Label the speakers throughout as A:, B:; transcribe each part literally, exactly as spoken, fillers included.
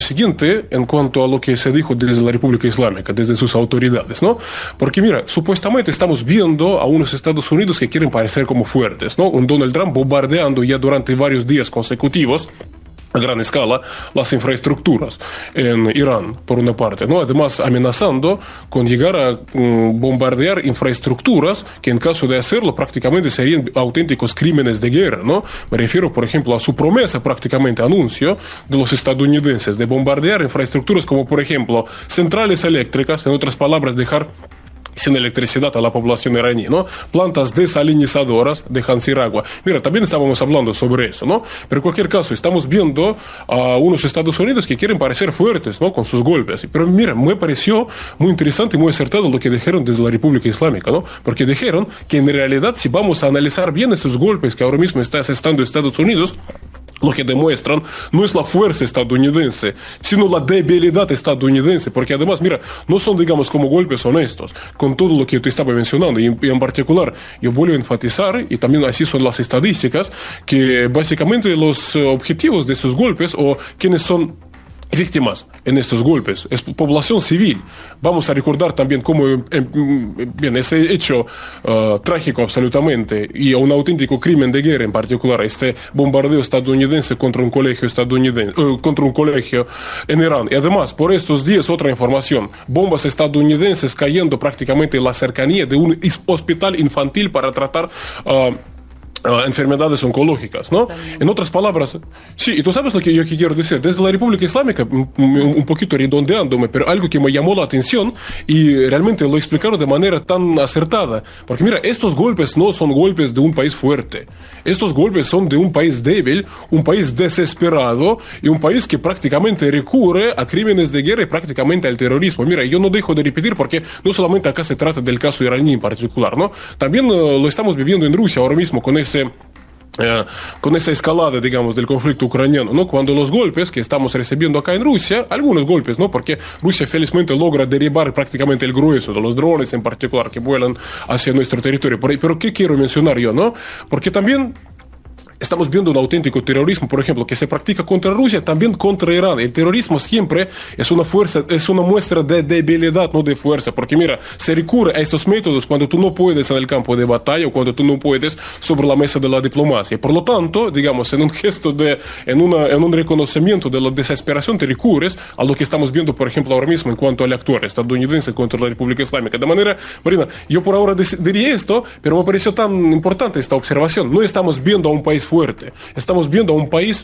A: siguiente en cuanto a lo que se dijo desde la República Islámica, desde sus autoridades, ¿no? Porque mira, supuestamente estamos viendo a unos Estados Unidos que quieren parecer como fuertes, ¿no? Un Donald Trump bombardeando ya durante varios días consecutivos a gran escala las infraestructuras en Irán, por una parte, ¿no? Además amenazando con llegar a um, bombardear infraestructuras que en caso de hacerlo prácticamente serían auténticos crímenes de guerra, ¿no? Me refiero, por ejemplo, a su promesa, prácticamente anuncio de los estadounidenses de bombardear infraestructuras como, por ejemplo, centrales eléctricas, en otras palabras, dejar sin electricidad a la población iraní, ¿no? Plantas desalinizadoras dejan sin agua. Mira, también estábamos hablando sobre eso, ¿no? Pero en cualquier caso, estamos viendo a unos Estados Unidos que quieren parecer fuertes, ¿no? Con sus golpes. Pero mira, me pareció muy interesante y muy acertado lo que dijeron desde la República Islámica, ¿no? Porque dijeron que en realidad, si vamos a analizar bien esos golpes que ahora mismo está asestando Estados Unidos, lo que demuestran no es la fuerza estadounidense, sino la debilidad estadounidense, porque además, mira, no son, digamos, como golpes honestos, con todo lo que te estaba mencionando, y, y en particular, yo vuelvo a enfatizar, y también así son las estadísticas, que básicamente los uh, objetivos de esos golpes, o quienes son víctimas en estos golpes, es población civil. Vamos a recordar también cómo eh, bien, ese hecho uh, trágico absolutamente y un auténtico crimen de guerra, en particular este bombardeo estadounidense contra un colegio estadounidense, uh, contra un colegio en Irán. Y además, por estos días, otra información, bombas estadounidenses cayendo prácticamente en la cercanía de un hospital infantil para tratar uh, Uh, enfermedades oncológicas, ¿no? También. En otras palabras, sí, y tú sabes lo que yo quiero decir, desde la República Islámica, un, un poquito redondeándome, pero algo que me llamó la atención y realmente lo explicaron de manera tan acertada, porque mira, estos golpes no son golpes de un país fuerte, estos golpes son de un país débil, un país desesperado y un país que prácticamente recurre a crímenes de guerra y prácticamente al terrorismo. Mira, yo no dejo de repetir porque no solamente acá se trata del caso iraní en particular, ¿no? También uh, lo estamos viviendo en Rusia ahora mismo con ese Eh, con esa escalada, digamos, del conflicto ucraniano, ¿no? Cuando los golpes que estamos recibiendo acá en Rusia, algunos golpes, ¿no? Porque Rusia felizmente logra derribar prácticamente el grueso de los drones en particular que vuelan hacia nuestro territorio. Pero ¿qué quiero mencionar yo, no? Porque también estamos viendo un auténtico terrorismo, por ejemplo, que se practica contra Rusia, también contra Irán. El terrorismo siempre es una fuerza, es una muestra de debilidad, no de fuerza. Porque mira, se recurre a estos métodos cuando tú no puedes en el campo de batalla o cuando tú no puedes sobre la mesa de la diplomacia. Por lo tanto, digamos, en un gesto de, en, una, en un reconocimiento de la desesperación, te recurres a lo que estamos viendo, por ejemplo, ahora mismo en cuanto al actuar estadounidense contra la República Islámica. De manera, Marina, yo por ahora diría esto, pero me pareció tan importante esta observación. No estamos viendo a un país fuerte, estamos viendo a un país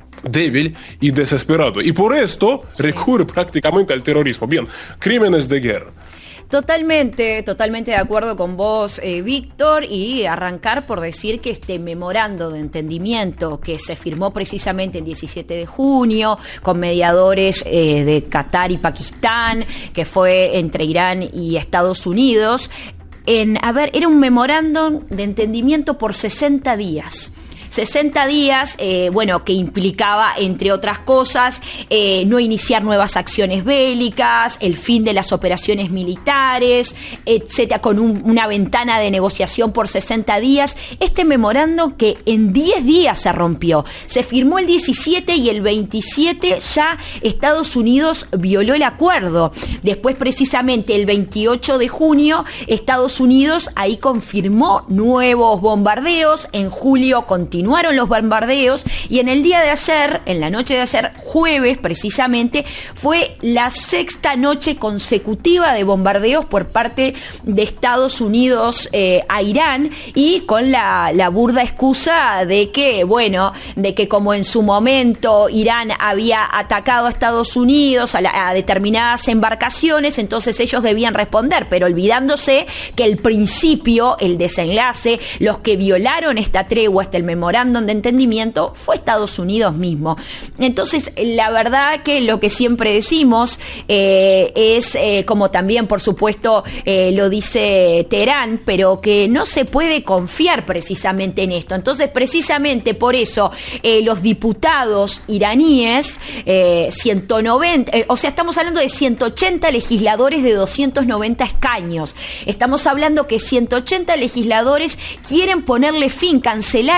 A: débil y desesperado, y por esto sí. recurre prácticamente al terrorismo. Bien, crímenes de guerra.
B: Totalmente, totalmente de acuerdo con vos, eh, Víctor, y arrancar por decir que este memorando de entendimiento que se firmó precisamente el diecisiete de junio con mediadores eh, de Qatar y Pakistán, que fue entre Irán y Estados Unidos, en, a ver, era un memorándum de entendimiento por sesenta días. sesenta días, eh, bueno, que implicaba, entre otras cosas, eh, no iniciar nuevas acciones bélicas, el fin de las operaciones militares, etcétera, con un, una ventana de negociación por sesenta días. Este memorándum que en diez días se rompió. Se firmó el diecisiete y el veintisiete ya Estados Unidos violó el acuerdo. Después, precisamente, el veintiocho de junio, Estados Unidos ahí confirmó nuevos bombardeos. En julio continuó Continuaron los bombardeos y en el día de ayer, en la noche de ayer, jueves precisamente, fue la sexta noche consecutiva de bombardeos por parte de Estados Unidos eh, a Irán, y con la, la burda excusa de que, bueno, de que como en su momento Irán había atacado a Estados Unidos, a, la, a determinadas embarcaciones, entonces ellos debían responder, pero olvidándose que el principio, el desenlace, los que violaron esta tregua, hasta el memorándum de entendimiento, fue Estados Unidos mismo. Entonces, la verdad que lo que siempre decimos eh, es, eh, como también, por supuesto, eh, lo dice Teherán, pero que no se puede confiar precisamente en esto. Entonces, precisamente por eso, eh, los diputados iraníes, eh, ciento noventa, eh, o sea, estamos hablando de ciento ochenta legisladores de doscientos noventa escaños. Estamos hablando que ciento ochenta legisladores quieren ponerle fin, cancelar ese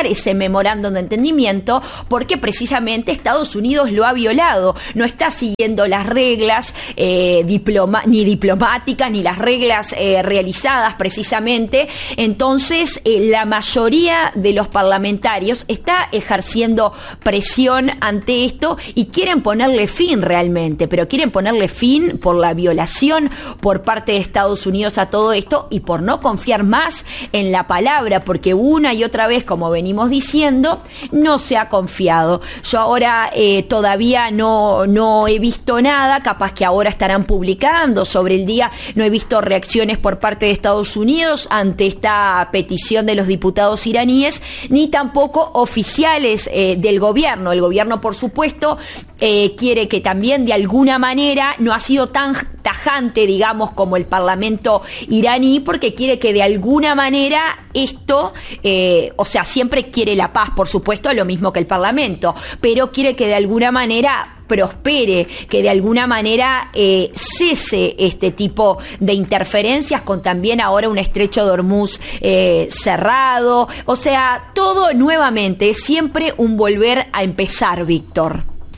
B: memorándum de entendimiento, porque precisamente Estados Unidos lo ha violado, no está siguiendo las reglas eh, diploma, ni diplomáticas, ni las reglas eh, realizadas precisamente. Entonces, eh, la mayoría de los parlamentarios está ejerciendo presión ante esto y quieren ponerle fin realmente, pero quieren ponerle fin por la violación por parte de Estados Unidos a todo esto y por no confiar más en la palabra, porque una y otra vez, como venimos diciendo, no se ha confiado. Yo ahora eh, todavía no, no he visto nada, capaz que ahora estarán publicando sobre el día, no he visto reacciones por parte de Estados Unidos ante esta petición de los diputados iraníes, ni tampoco oficiales eh, del gobierno. El gobierno, por supuesto, eh, quiere que también de alguna manera, no ha sido tan tajante, digamos, como el parlamento iraní, porque quiere que de alguna manera esto, eh, o sea, siempre quiere la paz, por supuesto, lo mismo que el parlamento, pero quiere que de alguna manera prospere, que de alguna manera eh, cese este tipo de interferencias, con también ahora un estrecho de Hormuz eh, cerrado. O sea, todo nuevamente, siempre un volver a empezar, Víctor.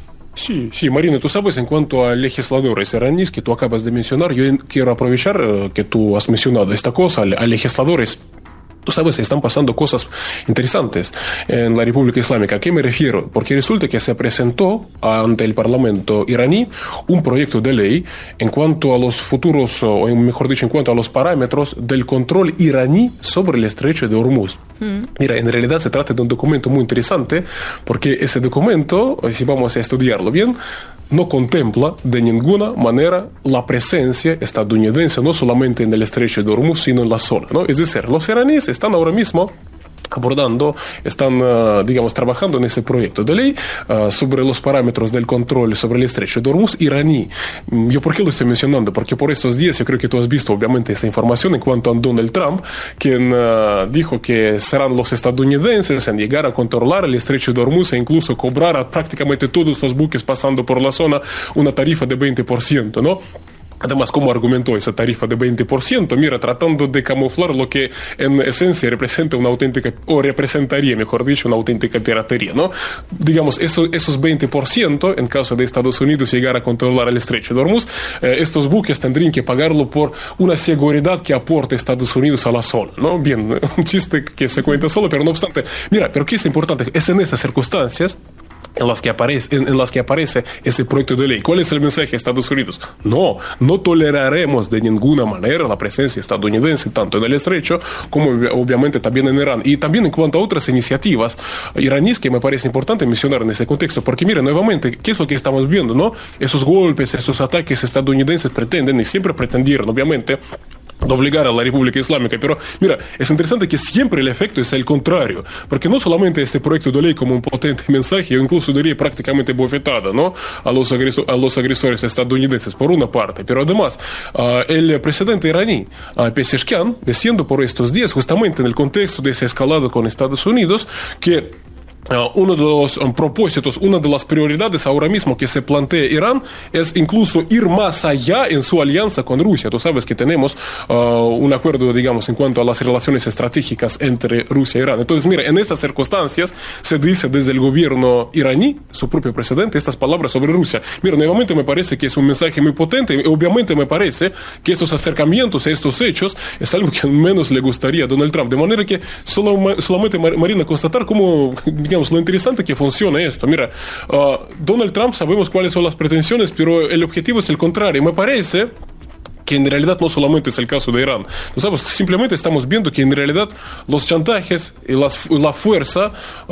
A: Sí, sí, Marina, tú sabes, en cuanto a legisladores iraníes que tú acabas de mencionar, yo quiero aprovechar uh, que tú has mencionado esta cosa, a legisladores. Tú sabes, están pasando cosas interesantes en la República Islámica. ¿A qué me refiero? Porque resulta que se presentó ante el Parlamento iraní un proyecto de ley en cuanto a los futuros, o mejor dicho, en cuanto a los parámetros del control iraní sobre el estrecho de Hormuz. Mm. Mira, en realidad se trata de un documento muy interesante, porque ese documento, si vamos a estudiarlo bien, no contempla de ninguna manera la presencia estadounidense, no solamente en el estrecho de Hormuz, sino en la zona, ¿no? Es decir, los iraníes están ahora mismo abordando, están, uh, digamos, trabajando en ese proyecto de ley uh, sobre los parámetros del control sobre el estrecho de Hormuz iraní. ¿Yo por qué lo estoy mencionando? Porque por estos días yo creo que tú has visto, obviamente, esa información en cuanto a Donald Trump, quien uh, dijo que serán los estadounidenses en llegar a controlar el estrecho de Hormuz e incluso cobrar a prácticamente todos los buques pasando por la zona una tarifa de veinte por ciento, ¿no? Además, ¿cómo argumentó esa tarifa de veinte por ciento? Mira, tratando de camuflar lo que en esencia representa una auténtica, o representaría, mejor dicho, una auténtica piratería, ¿no? Digamos, eso, esos veinte por ciento, en caso de Estados Unidos llegar a controlar el estrecho de Hormuz, eh, estos buques tendrían que pagarlo por una seguridad que aporta Estados Unidos a la zona, ¿no? Bien, un chiste que se cuenta solo, pero no obstante, mira, pero ¿qué es importante? Es en estas circunstancias en las que aparece, en, en las que aparece ese proyecto de ley. ¿Cuál es el mensaje a Estados Unidos? No, no toleraremos de ninguna manera la presencia estadounidense tanto en el estrecho como obviamente también en Irán. Y también en cuanto a otras iniciativas iraníes que me parece importante mencionar en este contexto, porque mira, nuevamente, ¿qué es lo que estamos viendo, no? Esos golpes, esos ataques estadounidenses pretenden y siempre pretendieron, obviamente, de obligar a la República Islámica, pero mira, es interesante que siempre el efecto es el contrario, porque no solamente este proyecto de ley como un potente mensaje, yo incluso diría prácticamente bofetada, ¿no?, a los, agreso- a los agresores estadounidenses por una parte, pero además uh, el presidente iraní, uh, Pezeshkian, diciendo por estos días, justamente en el contexto de esa escalada con Estados Unidos, que Uh, uno de los um, propósitos, una de las prioridades ahora mismo que se plantea Irán es incluso ir más allá en su alianza con Rusia. Tú sabes que tenemos uh, un acuerdo, digamos, en cuanto a las relaciones estratégicas entre Rusia e Irán. Entonces, mira, en estas circunstancias se dice desde el gobierno iraní, su propio presidente, estas palabras sobre Rusia. Mira, nuevamente me parece que es un mensaje muy potente y obviamente me parece que estos acercamientos a estos hechos es algo que menos le gustaría a Donald Trump. De manera que solo, solamente, Marina, constatar cómo, digamos, lo interesante que funciona esto. Mira, uh, Donald Trump sabemos cuáles son las pretensiones, pero el objetivo es el contrario. Me parece que en realidad no solamente es el caso de Irán. ¿No sabes? Simplemente estamos viendo que en realidad los chantajes y las, la fuerza,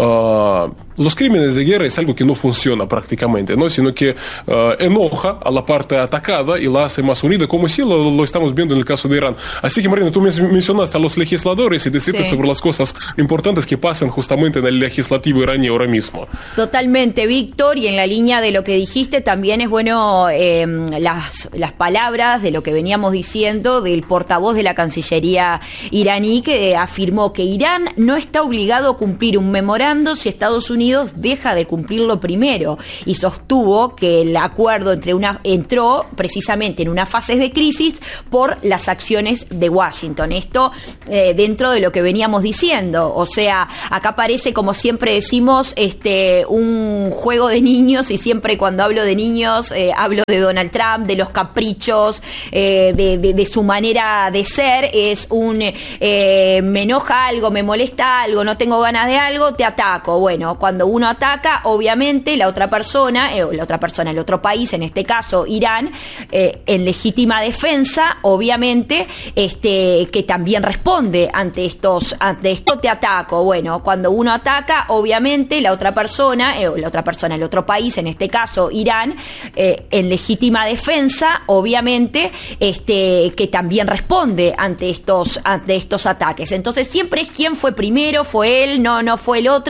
A: uh, los crímenes de guerra es algo que no funciona prácticamente, ¿no? Sino que uh, enoja a la parte atacada y la hace más unida, como si lo, lo estamos viendo en el caso de Irán. Así que, Marina, tú mencionaste a los legisladores y decirte sí. sobre las cosas importantes que pasan justamente en el legislativo iraní ahora mismo.
B: Totalmente, Víctor, y en la línea de lo que dijiste, también es bueno eh, las, las palabras de lo que veníamos diciendo del portavoz de la Cancillería iraní, que afirmó que Irán no está obligado a cumplir un memorando si Estados Unidos Unidos deja de cumplirlo primero y sostuvo que el acuerdo entre una, entró precisamente en una fase de crisis por las acciones de Washington. Esto eh, dentro de lo que veníamos diciendo, o sea, acá parece, como siempre decimos, este un juego de niños, y siempre cuando hablo de niños eh, hablo de Donald Trump, de los caprichos, eh, de, de, de su manera de ser. Es un eh, me enoja algo, me molesta algo, no tengo ganas de algo, te ataco. Bueno, cuando uno ataca, obviamente la otra persona, eh, la otra persona, el otro país, en este caso Irán, eh, en legítima defensa, obviamente, este, que también responde ante estos, ante esto te ataco. Bueno, cuando uno ataca, obviamente la otra persona, eh, la otra persona, el otro país, en este caso Irán, eh, en legítima defensa, obviamente, este, que también responde ante estos, ante estos ataques. Entonces siempre es quién fue primero, fue él, no, no fue el otro.